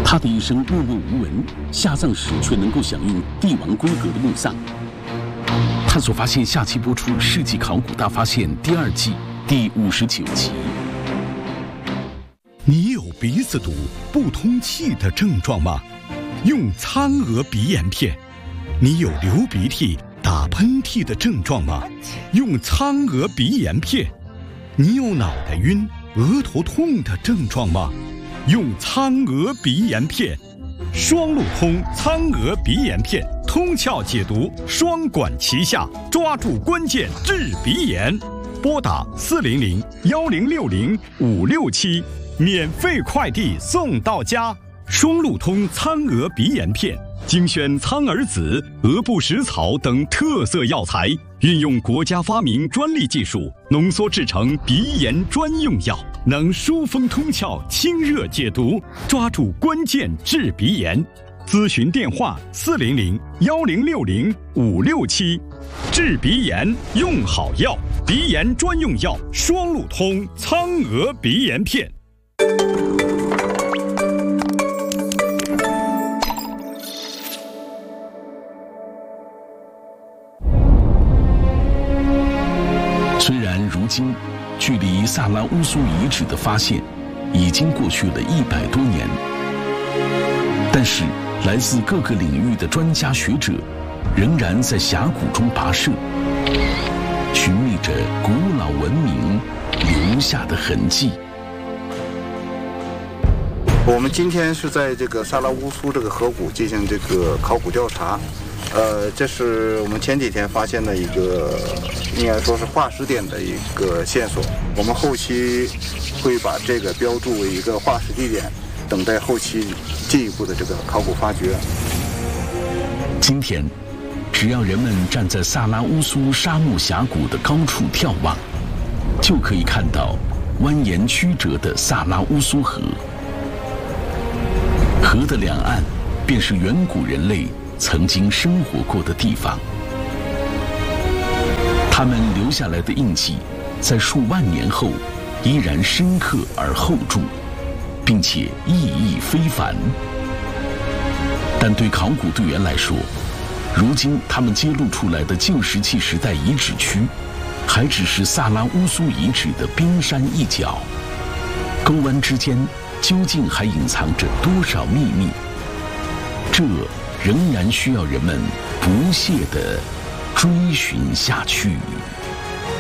他的一生默默无闻，下葬时却能够享用帝王规格的墓葬。探索发现下期播出《世纪考古大发现》第2季第59集。 你有鼻子堵、不通气的症状吗？用苍娥鼻炎片。你有流鼻涕、打喷嚏的症状吗？用苍娥鼻炎片。你有脑袋晕、额头痛的症状吗？用苍娥鼻炎片。双路通苍娥鼻炎片，通窍解毒，双管齐下，抓住关键治鼻炎。拨打400-1060-567，免费快递送到家。双路通苍娥鼻炎片，精选苍耳子、鹅不食草等特色药材，运用国家发明专利技术，浓缩制成鼻炎专用药，能疏风通窍、清热解毒，抓住关键治鼻炎。咨询电话400-1060-567。治鼻炎用好药，鼻炎专用药双路通苍娥鼻炎片。 虽然如今距离萨拉乌苏遗址的发现已经过去了100多年，但是来自各个领域的专家学者仍然在峡谷中跋涉，寻觅着古老文明留下的痕迹。 我们今天是在这个萨拉乌苏这个河谷进行这个考古调查。这是我们前几天发现的一个，应该说是化石点的一个线索。我们后期会把这个标注为一个化石地点，等待后期进一步的这个考古发掘。 今天，只要人们站在萨拉乌苏沙漠峡谷的高处眺望，就可以看到蜿蜒曲折的萨拉乌苏河。河的两岸便是远古人类曾经生活过的地方，他们留下来的印记，在数万年后依然深刻而厚重，并且意义非凡。但对考古队员来说，如今他们揭露出来的旧石器时代遗址区，还只是萨拉乌苏遗址的冰山一角，沟湾之间究竟还隐藏着多少秘密？这仍然需要人们不懈地追寻下去。